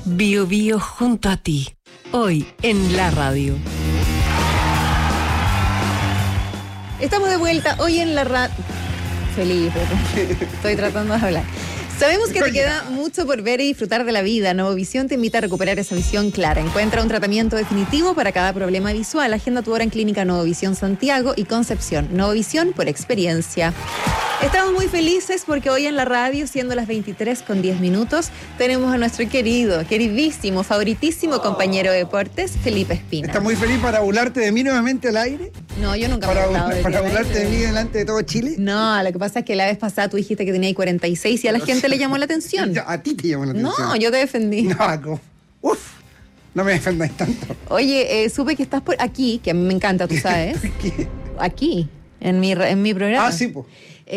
Bio Bio junto a ti, hoy en la radio. Estamos de vuelta hoy en la radio. Felipe, estoy tratando de hablar. Sabemos que te queda mucho por ver y disfrutar de la vida. Novovisión te invita a recuperar esa visión clara. Encuentra un tratamiento definitivo para cada problema visual. Agenda tu hora en Clínica Novovisión Santiago y Concepción. Novovisión por experiencia. Estamos muy felices porque hoy en la radio, siendo las 23:10, tenemos a nuestro queridísimo, favoritísimo compañero de deportes, Felipe Espina. ¿Estás muy feliz para burlarte de mí nuevamente al aire? No, yo nunca me he burlado de ti. ¿Para burlarte de mí delante de todo Chile? No, lo que pasa es que la vez pasada tú dijiste que tenía 46 y a la gente le llamó la atención. A ti te llamó la atención. No, yo te defendí. No, no me defendáis tanto. Oye, supe que estás por aquí, que a mí me encanta, tú sabes. ¿Qué? Aquí, en mi programa. Ah, sí, pues.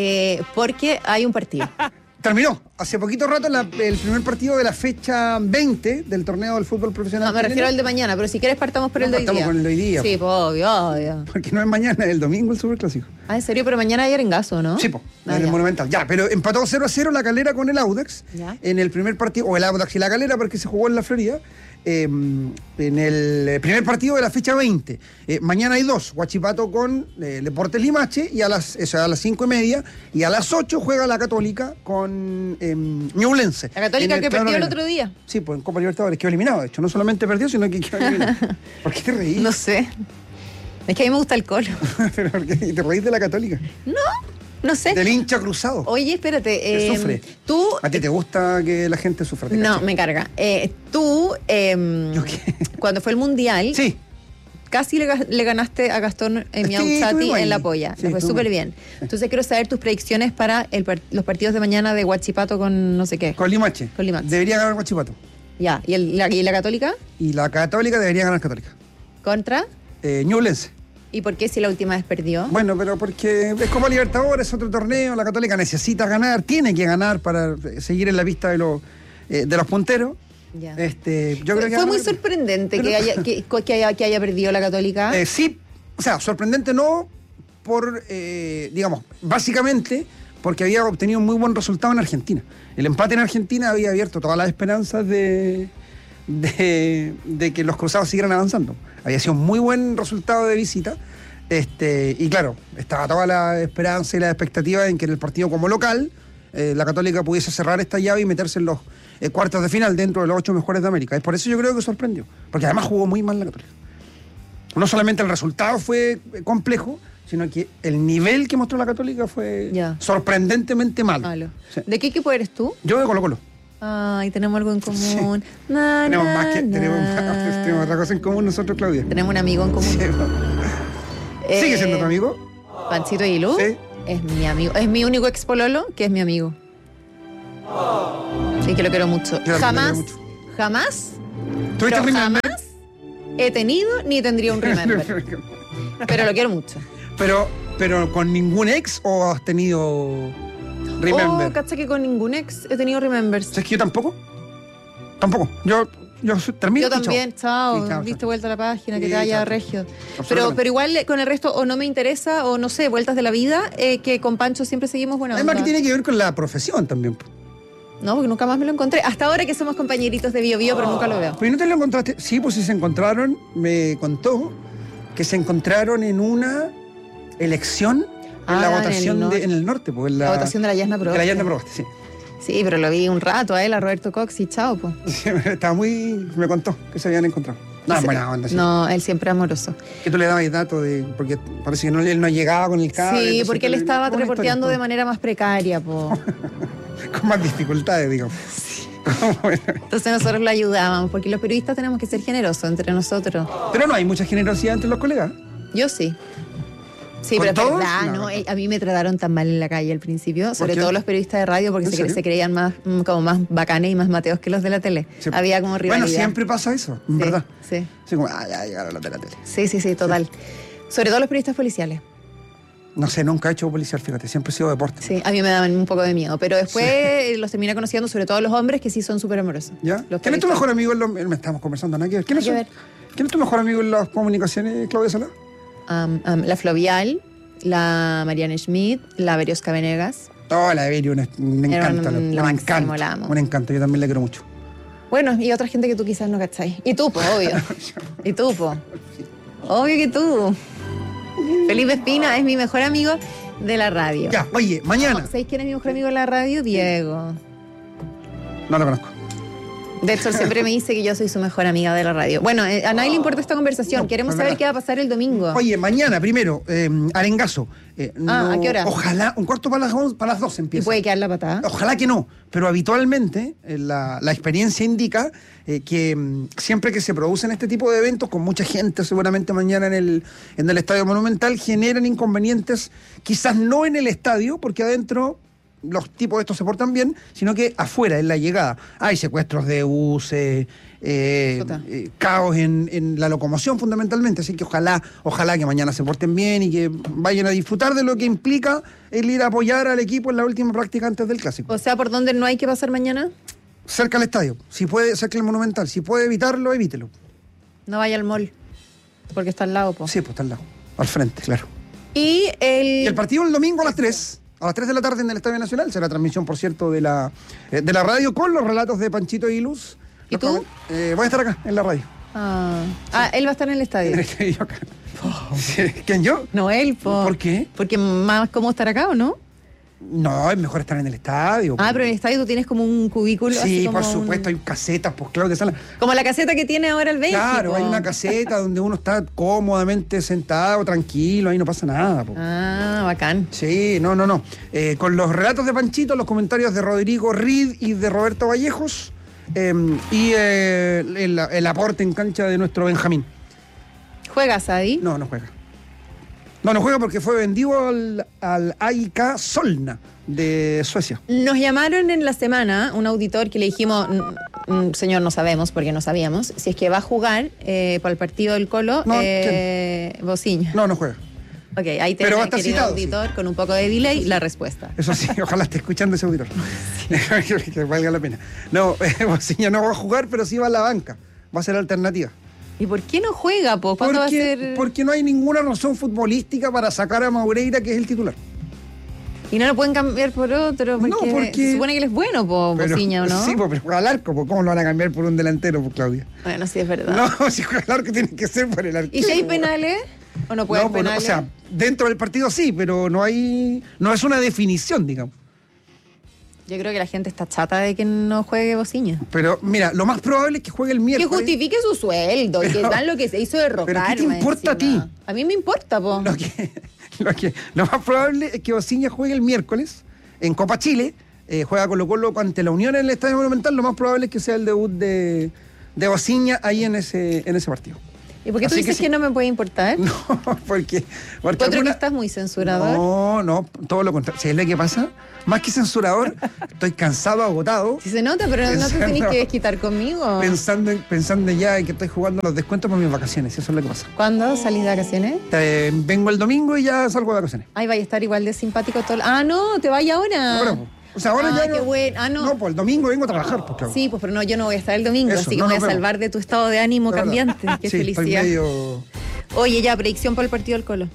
Porque hay un partido. Terminó. Hace poquito rato el primer partido de la fecha 20 del torneo del fútbol profesional. No, me refiero al de mañana, pero si quieres partamos por el de hoy día. Partamos con el de hoy día. Sí, pues obvio. Porque no es mañana, es el domingo el superclásico. Ah, ¿en serio? Pero mañana hay Arengazo, ¿no? Sí, en el Monumental. Ya, pero empató 0-0 la Calera con el Audax. Ya. En el primer partido, o el Audax y la Calera, porque se jugó en la Florida. En el primer partido de la fecha 20. Mañana hay dos, Huachipato con Deportes Limache, y a las 5:30, y a las 8 juega la Católica con Ñublense. La Católica que perdió el otro día. Sí, pues en Copa Libertadores, quedó eliminado, de hecho. No solamente perdió, sino que quedó eliminado. ¿Por qué te reís? No sé. Es que a mí me gusta el Colo. ¿Pero por qué te reís de la Católica? No sé. Del hincha cruzado. Oye, espérate. Que sufre. Tú... ¿A ti te gusta que la gente sufra? No, me carga. Tú, ¿Yo qué? cuando fue el Mundial... Sí. Casi le ganaste a Gastón Miauchati en la polla. Sí, le fue súper bien. Entonces quiero saber tus predicciones para los partidos de mañana de Huachipato con no sé qué. Con Limache. Con Limache. Debería ganar Huachipato. Ya. ¿Y la Católica? Y la Católica debería ganar Católica. ¿Contra? Ñublense. ¿Y por qué si la última vez perdió? Bueno, pero porque es como Libertadores, otro torneo, la Católica necesita ganar, tiene que ganar para seguir en la vista de los punteros. Ya. Yo creo que fue muy sorprendente que haya perdido la Católica. Sí, o sea, sorprendente no por, digamos, básicamente porque había obtenido un muy buen resultado en Argentina. El empate en Argentina había abierto todas las esperanzas de que los cruzados siguieran avanzando. Había sido un muy buen resultado de visita. Y claro, estaba toda la esperanza y la expectativa en que en el partido como local la Católica pudiese cerrar esta llave y meterse en los cuartos de final dentro de los 8 mejores de América. Es por eso yo creo que sorprendió, porque además jugó muy mal la Católica. No solamente el resultado fue complejo, sino que el nivel que mostró la Católica fue sorprendentemente malo. Sí. ¿De qué equipo eres tú? Yo de Colo-Colo. Ay, tenemos algo en común. Sí. Tenemos otra cosa en común nosotros, Claudia. Tenemos un amigo en común. Sí. ¿Sigue siendo tu amigo? Panchito Aguilú. Sí. Es mi amigo. Es mi único expololo que es mi amigo. Sí, que lo quiero mucho. Jamás he tenido ni tendría un remember. Pero lo quiero mucho. Pero ¿con ningún ex o has tenido remember? Cacha que con ningún ex he tenido remembers. ¿Sabes que yo tampoco? Tampoco. Yo termino. Yo también, chao. Diste vuelta a la página, que te vaya regio. Pero igual con el resto o no me interesa o no sé, vueltas de la vida, que con Pancho siempre seguimos buena onda. Además que tiene que ver con la profesión también. No, porque nunca más me lo encontré. Hasta ahora que somos compañeritos de Bio Bio, pero nunca lo veo. ¿Pero no te lo encontraste? Sí, pues sí se encontraron. Me contó que se encontraron en una elección en la votación en el norte. Pues, la votación de la Yasna Proboste. De la Yasna Proboste, sí. Sí, pero lo vi un rato a él, a Roberto Cox y chao, pues. Sí, estaba me contó que se habían encontrado. No, buena onda. Sí. No, él siempre amoroso. Que tú le dabas datos porque parece que él no llegaba con el cable. Sí, porque él estaba reporteando de manera más precaria, po. Con más dificultades, digamos. Sí. Entonces nosotros lo ayudábamos, porque los periodistas tenemos que ser generosos entre nosotros. Pero no hay mucha generosidad entre los colegas. Yo sí. Sí, pero es verdad, ¿no? A mí me trataron tan mal en la calle al principio, sobre todo los periodistas de radio, porque se creían más bacanes y más mateos que los de la tele. Sí. Había como rivalidad. Bueno, siempre pasa eso, sí, ¿verdad? Sí. Sí, como, ya llegaron los de la tele. Sí, total. Sí. Sobre todo los periodistas policiales. No sé, nunca he hecho policial, fíjate, siempre he sido deporte. Sí, a mí me daban un poco de miedo, pero después los terminé conociendo, sobre todo los hombres, que sí son súper amorosos. ¿Ya? ¿Quién es tu mejor amigo me estamos conversando, nada que ver. ¿Quién es tu mejor amigo en las comunicaciones, Claudia Solá? La Flovial, la Mariana Schmidt, la Berioska Venegas. Oh, la Berio, me encanta. Un encanto, yo también la amo. Un encanto, yo también la quiero mucho. Bueno, y otra gente que tú quizás no cacháis. Y tú, po, obvio. Y tú, po. Obvio que tú. Felipe Espina es mi mejor amigo de la radio. Ya, oye, mañana. ¿Sabéis quién es mi mejor amigo de la radio? Diego. No lo conozco. De hecho, él siempre me dice que yo soy su mejor amiga de la radio. Bueno, a nadie le importa esta conversación. No, Queremos es saber verdad. qué va a pasar el domingo. Oye, mañana, primero, arengazo. ¿a qué hora? Ojalá, un cuarto para las 12 ¿Y empieza. puede quedar la patada? Ojalá que no, pero habitualmente la experiencia indica que siempre que se producen este tipo de eventos, con mucha gente seguramente mañana en el Estadio Monumental, generan inconvenientes, quizás no en el estadio, porque adentro los tipos de estos se portan bien, sino que afuera, en la llegada. Hay secuestros de buses, caos en la locomoción fundamentalmente, así que ojalá que mañana se porten bien y que vayan a disfrutar de lo que implica el ir a apoyar al equipo en la última práctica antes del Clásico. O sea, ¿por dónde no hay que pasar mañana? Cerca al estadio, si puede, cerca del Monumental, si puede evitarlo, evítelo. No vaya al mall, porque está al lado, po. Sí, pues está al lado, al frente, claro. Y Y el partido el domingo a las 3. A las 3 de la tarde en el Estadio Nacional, será transmisión, por cierto, de la radio con los relatos de Panchito y Luz. ¿Y tú? Voy a estar acá, en la radio. Él va a estar en el estadio. Yo acá. Sí, ¿quién, yo? No, él, po. ¿Por qué? Porque más cómodo estar acá, ¿o no? No, es mejor estar en el estadio. Pero en el estadio tú tienes como un cubículo. Sí, así como por supuesto, hay casetas, pues Claudia Sala. como la caseta que tiene ahora el Benji. Claro, po. hay una caseta donde uno está cómodamente sentado, tranquilo, ahí no pasa nada. Po. Bacán. Sí, no. Con los relatos de Panchito, los comentarios de Rodrigo Reed y de Roberto Vallejos, y el aporte en cancha de nuestro Benjamín. ¿Juegas, Sadi? No juega. No juega porque fue vendido al AIK Solna de Suecia. Nos llamaron en la semana un auditor que le dijimos, señor, no sabemos porque no sabíamos, si es que va a jugar para el partido del Colo, No, Bociña. No juega. Ok, ahí Pero va a tenemos, estar querido citado, auditor, con un poco de delay, la respuesta. Eso sí, ojalá esté escuchando ese auditor. Que valga la pena. No, Bociña no va a jugar, pero sí va a la banca. Va a ser alternativa. ¿Y por qué no juega, po? ¿Cuándo va a ser? Porque no hay ninguna razón futbolística para sacar a Maureira, que es el titular. Y no lo pueden cambiar por otro, porque se supone que él es bueno, po, Bociña, ¿o no? Sí, pero juega al arco, pues ¿cómo lo van a cambiar por un delantero, pues, Claudia? Bueno, sí, es verdad. No, si juega al arco tiene que ser por el arquero. ¿Y si hay penales? ¿O no pueden pues, penales? O sea, dentro del partido sí, pero no es una definición, digamos. Yo creo que la gente está chata de que no juegue Bociña. Pero mira, lo más probable es que juegue el Que miércoles. justifique su sueldo y que dan lo que se hizo de rocar. ¿Pero qué te importa a ti? A mí me importa, po. Lo más probable es que Bociña juegue el miércoles en Copa Chile, juega Colo-Colo ante la Unión en el Estadio Monumental. Lo más probable es que sea el debut de Bociña ahí en ese partido. ¿Y por qué tú Así dices que que no me puede importar? No, porque Encuentro que estás muy censurador. No, todo lo contrario. ¿Sabes lo que pasa? Más que censurador, estoy cansado, agotado. Sí se nota, pero no te tenés que desquitar conmigo. Pensando ya en que estoy jugando los descuentos por mis vacaciones. Eso es lo que pasa. ¿Cuándo salís de vacaciones? Vengo el domingo y ya salgo de vacaciones. Ay, vaya a estar igual de simpático todo. No, te vaya ahora. O sea, ahora ya qué bueno. No. No, pues el domingo vengo a trabajar, pues claro. Sí, pues pero no, yo no voy a estar el domingo, Eso, así que no me voy a nos vemos. salvar de tu estado de ánimo De verdad. cambiante. Qué Sí, felicidad. estoy medio... Oye, ya, predicción para el partido del Colo.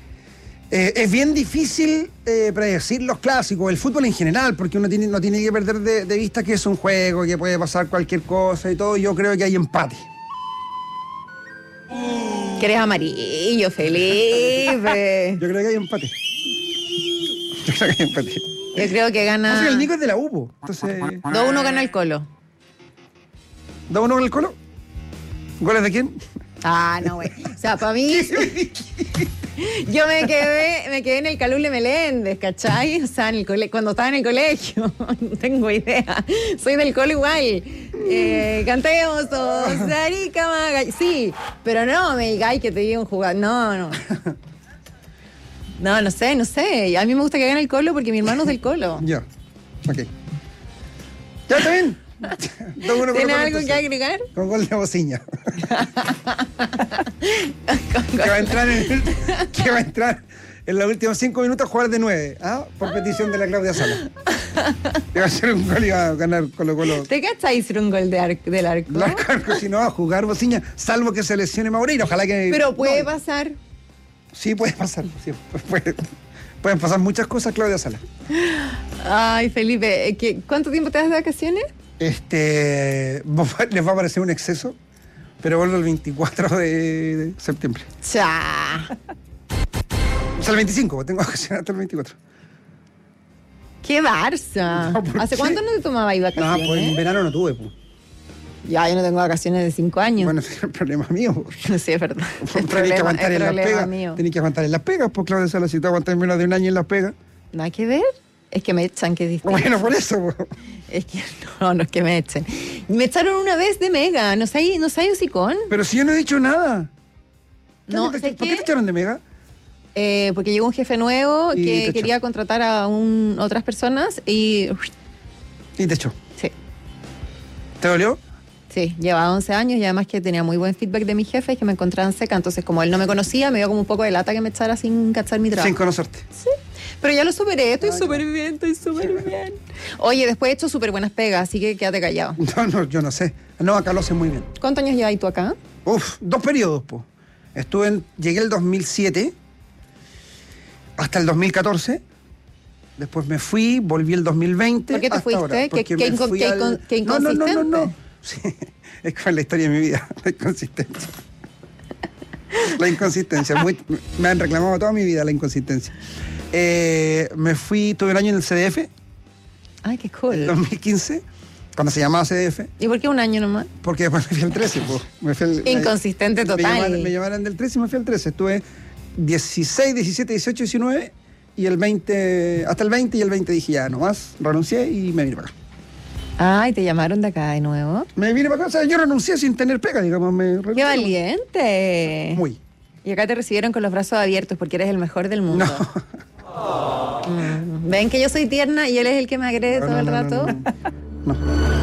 Es bien difícil predecir los clásicos, el fútbol en general, porque uno no tiene que perder de vista que es un juego, que puede pasar cualquier cosa y todo. Yo creo que hay empate. Que eres amarillo, Felipe. Yo creo que hay empate. Yo creo que hay empate. Yo creo que O gana. sea, el Nico es de la UPO. Entonces, 2-1 gana el Colo. 2-1 con el Colo. ¿Goles de quién? No, güey. O sea, para mí. Yo me quedé en el Calule Meléndez, ¿cachai? O sea, cuando estaba en el colegio. No tengo idea. Soy del Colo igual. Cantemos todos. Sarica Maga. Sí, pero no me digáis que te diga un jugador. No. No sé. A mí me gusta que gane el Colo porque mi hermano es del Colo. Ya. Ok. Ya está bien. 2-1 ¿Tienes algo entonces. que agregar? Con gol de Bociña. que va a entrar en los últimos 5 minutos a jugar de 9, por petición de la Claudia Sala. Le va a hacer un gol y va a ganar Colo-Colo. ¿Te cacháis hacer un gol del arco? Si no va a jugar Bociña, salvo que se lesione Maureira. Ojalá que. Pero puede no. pasar. Sí, puede pasar. Sí, pueden pasar muchas cosas, Claudia Sala. Ay, Felipe, ¿cuánto tiempo te das de vacaciones? Les va a parecer un exceso, pero vuelvo el 24 de septiembre. Cha. O sea, el 25, tengo vacaciones hasta el 24. ¡Qué Barça! No, ¿por ¿Hace qué? cuánto no te tomabas No, vacaciones? pues en verano no tuve, pues. Ya, yo no tengo vacaciones de 5 años. Bueno, ese es el problema mío. Po. Sí, es verdad. Tenés que aguantar en las problema pegas. mío. Tenés que aguantar en las pegas, pues claro, Sala, si te aguantas menos de un año en las pegas. Nada que ver. Es que me echan, que es distinto. Bueno, por eso, po. Es que no es que me echen. Me echaron una vez de Mega. ¿No sabes hocicón? Pero si yo no he dicho nada. No, ¿Por ¿sabes qué qué? te echaron de Mega? Porque llegó un jefe nuevo Y te que echó. quería contratar a otras personas y... Y te echó. Sí, ¿Te dolió? sí, llevaba 11 años y además que tenía muy buen feedback de mi jefe y que me encontraban seca. Entonces, como él no me conocía, me dio como un poco de lata que me echara sin cachar mi trabajo. Sin conocerte. Pero ya lo superé, estoy Ah, súper bien, estoy súper bien. Oye, después he hecho súper buenas pegas, así que quédate callado. No, yo no sé. No, acá lo sé muy bien. ¿Cuántos años llevas tú acá? Uf, 2 periodos, pues. Llegué el 2007 hasta el 2014. Después me fui, volví el 2020. ¿Por qué te hasta fuiste? ahora, ¿Qué- porque qué me inco- fui qué al- incon- qué No. inconsistente? Sí, es con la historia de mi vida, la inconsistencia. La inconsistencia. Me han reclamado toda mi vida la inconsistencia. Me fui, tuve un año en el CDF, Ay, qué en cool. 2015, cuando se llamaba CDF. ¿Y por qué un año nomás? Porque después me fui al 13, pues. Inconsistente total. Me llamaron del 13 y me fui al 13. Estuve 16, 17, 18, 19 y el 20, hasta el 20 y el 20 dije ya, no más, renuncié y me vine para acá. Ay, te llamaron de acá de nuevo. Me vine para acá, o sea, yo renuncié sin tener pega, digamos. ¡Qué valiente! Muy. Y acá te recibieron con los brazos abiertos porque eres el mejor del mundo. No. ¿Ven que yo soy tierna y él es el que me agrede todo el rato? No.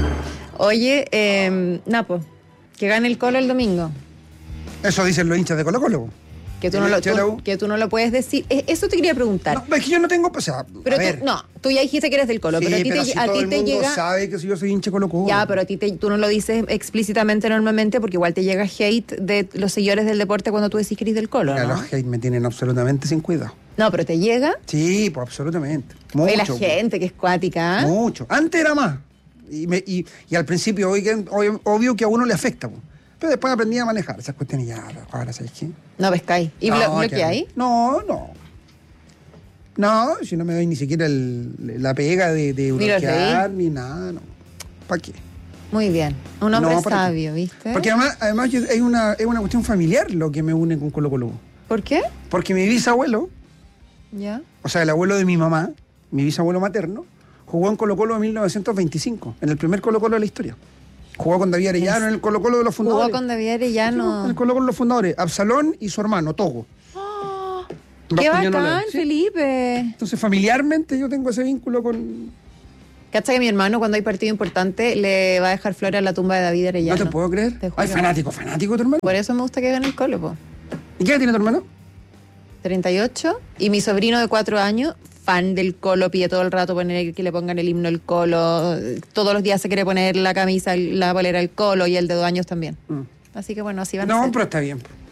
Oye, Napo, que gane el Colo el domingo. Eso dicen los hinchas de Colo Colo. Que tú, no lo, Hincha de la U. que tú no lo puedes decir. Eso te quería preguntar. No, es que yo no tengo, o sea, pero a ver. tú ya dijiste que eres del Colo, Sí, pero a ti pero te, si a todo ti el te mundo llega... sabe que si yo soy hincha de Colo Colo. Ya, pero a ti tú no lo dices explícitamente normalmente porque igual te llega hate de los seguidores del deporte cuando tú decís que eres del Colo, Mira, ¿no? los hate me tienen absolutamente sin cuidado. No, pero te llega. Sí, pues absolutamente. Oye, la Mucho. gente que es cuática. ¿Ah? Mucho. Antes era más. Y al principio, obvio que a uno le afecta. Po. Pero después aprendí a manejar esas cuestiones y ya, ahora, ¿sabes qué? No pescáis. ¿Y bloqueáis? No. No, si no me doy ni siquiera la pega de Ni los bloquear, ni nada, no. ¿Para qué? Muy bien. Un hombre No, ¿para qué? sabio, ¿viste? Porque además es una cuestión familiar lo que me une con Colo Colo. ¿Por qué? Porque mi bisabuelo, Ya. o sea, el abuelo de mi mamá, mi bisabuelo materno, jugó en Colo Colo en 1925, en el primer Colo Colo de la historia. Jugó con David Arellano en el Colo Colo de los fundadores. Jugó con David Arellano. En el Colo Colo de los fundadores. Absalón y su hermano, Togo. Dos ¡Qué puñones, bacán, ¿sí? Felipe! Entonces, familiarmente yo tengo ese vínculo con... ¿Cacha que mi hermano, cuando hay partido importante, le va a dejar flores a la tumba de David Arellano? No te puedo creer. Te juro. Ay, fanático tu hermano. Por eso me gusta que gane el Colo, po. ¿Y qué edad tiene tu hermano? 38. Y mi sobrino de 4 años, fan del Colo, pide todo el rato poner que le pongan el himno al Colo. Todos los días se quiere poner la camisa, la polera al Colo y el de 2 años también. Así que bueno, así van a No, ser. pero está bien.